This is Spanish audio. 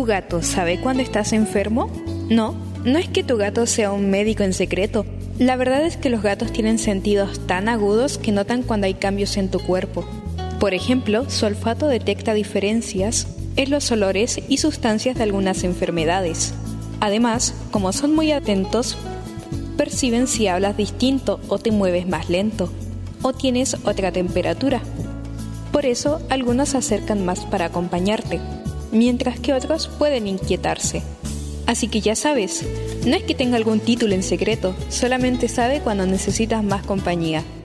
gato sabe cuando estás enfermo? No, no es que tu gato sea un médico en secreto. La verdad es que los gatos tienen sentidos tan agudos que notan cuando hay cambios en tu cuerpo. Por ejemplo, su olfato detecta diferencias en los olores y sustancias de algunas enfermedades. Además, como son muy atentos, perciben si hablas distinto o te mueves más lento, o tienes otra temperatura. Por eso, algunos se acercan más para acompañarte, mientras que otros pueden inquietarse. Así que ya sabes, no es que tenga algún título en secreto, solamente sabe cuando necesitas más compañía.